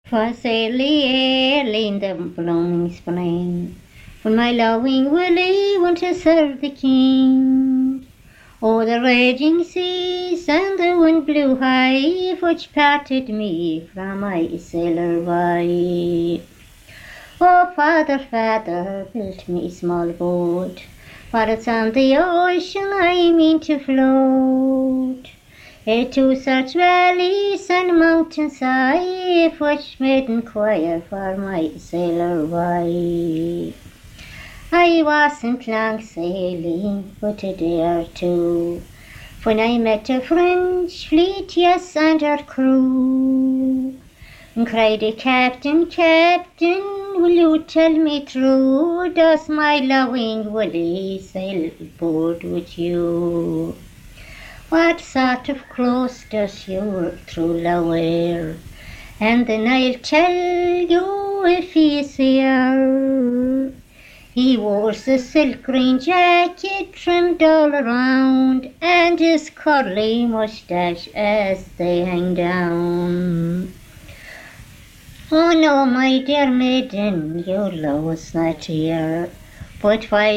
'Twas early in the blooming spring, when my loving Willie went to serve the king. Oh, the raging seas and the wind blew high, which parted me from my sailor wife. Oh, father, father, build me a small boat, for it's on the ocean I mean to float. To such valleys and mountains I, which made inquire for my sailor wife. I wasn't long sailing, but a day or two, when I met a French fleet, yes, and her crew. And cried the captain, Captain, will you tell me true, does my loving Willie sail aboard with you? What sort of clothes does your true love wear? And then I'll tell you if he's here. He wears a silk green jacket trimmed all around, and his curly moustache as they hang down. Oh no, my dear maiden, your love was not here, but while